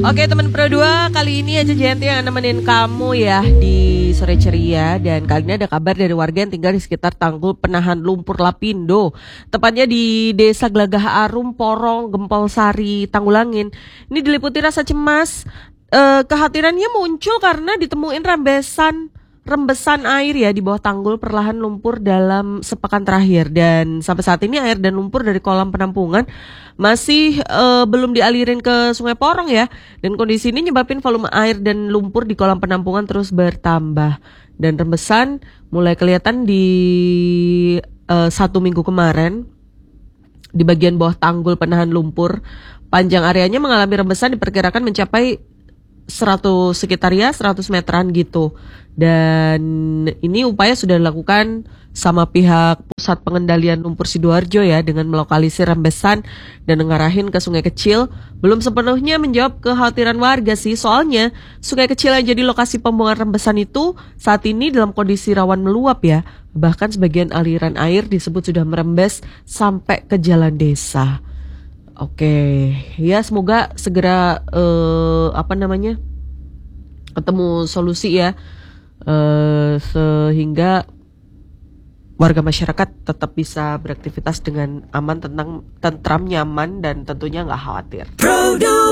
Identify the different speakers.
Speaker 1: Oke teman Pro 2, kali ini aja Jenti yang nemenin kamu ya di sore ceria. Dan kali ini ada kabar dari warga yang tinggal di sekitar tanggul penahan lumpur Lapindo, tepatnya di Desa Gelagah Arum, Porong, Gempol Sari, Tanggulangin. Ini diliputi rasa cemas. Kekhawatirannya muncul karena ditemuin rembesan air ya di bawah tanggul perlahan lumpur dalam sepekan terakhir. Dan sampai saat ini air dan lumpur dari kolam penampungan masih belum dialirin ke Sungai Porong ya. Dan kondisi ini nyebabin volume air dan lumpur di kolam penampungan terus bertambah. Dan rembesan mulai kelihatan di 1 minggu kemarin di bagian bawah tanggul penahan lumpur. Panjang areanya mengalami rembesan diperkirakan mencapai 100 meteran gitu. Dan ini upaya sudah dilakukan sama pihak Pusat Pengendalian Lumpur Sidoarjo ya, dengan melokalisir rembesan dan ngarahin ke sungai kecil. Belum sepenuhnya menjawab kekhawatiran warga sih, soalnya sungai kecil yang jadi lokasi pembuangan rembesan itu saat ini dalam kondisi rawan meluap ya. Bahkan sebagian aliran air disebut sudah merembes sampai ke jalan desa. Oke, ya semoga segera ketemu solusi ya, sehingga warga masyarakat tetap bisa beraktivitas dengan aman, tentram, nyaman, dan tentunya nggak khawatir.